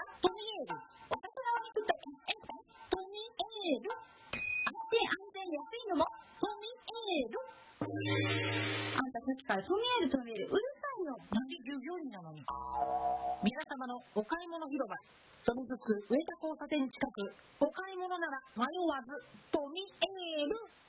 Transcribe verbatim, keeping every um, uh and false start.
トミエール。お桜を作ったえトミエール。安定安全安いのもトミエール。あんたさっきからトミエールトミエールうるさいよ。 なんで従業員なのに。皆様のお買い物広場、飛びつく上田交差点近く、お買い物なら迷わずトミエール。